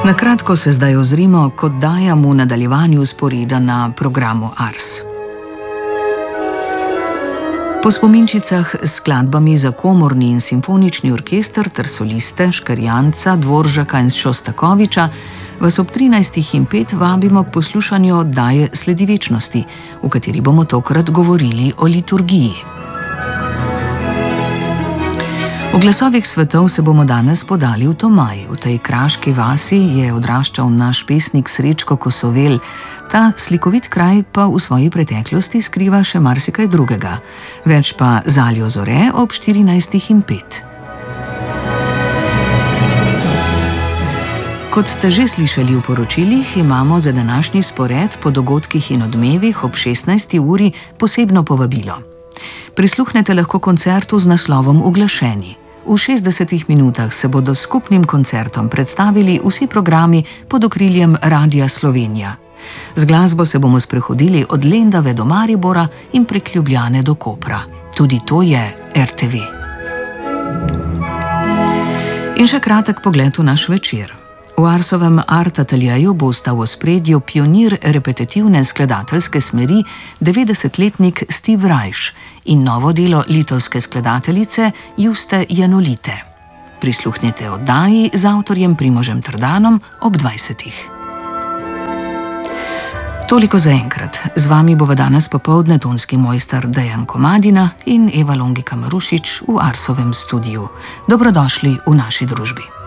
Na kratko se zdaj ozrimo k oddajam v nadaljevanju sporeda na programu Ars. Po spominčicah s skladbami za komorni in simfonični orkester ter soliste Škrjanca, Dvoržaka in Šostakoviča vas ob 13:05 vabimo k poslušanju oddaje Sledi večnosti, v kateri bomo tokrat govorili o liturgiji. V glasovih svetov se bomo danes podali v Tomaj. V tej kraški vasi je odraščal naš pesnik Srečko Kosovel. Ta slikovit kraj pa v svoji preteklosti skriva še marsikaj drugega. Več pa z Aljo Zore ob 14:05. Kot ste že slišali v poročilih, imamo za današnji spored po dogodkih in odmevih ob 16. uri posebno povabilo. Prisluhnete lahko koncertu z naslovom Uglašeni. V 60 minutah se bodo s skupnim koncertom predstavili vsi programi pod okriljem Radia Slovenija. Z glasbo se bomo sprehodili od Lendave do Maribora in prek Ljubljane do Kopra. Tudi to je RTV. In še kratek pogled v naš večer. V Arsovem Art ateljeju bosta v ospredju pionir repetitivne skladateljske smeri 90-letnik Steve Reich in novo delo litovske skladateljice Juste Janulite. Prisluhnite oddaji z avtorjem Primožem Trdanom ob 20. Toliko zaenkrat. Z vami bova danes popoldne tonski mojster Dejan Komadina in Eva Longika Marušič v Arsovem studiu. Dobrodošli v naši družbi.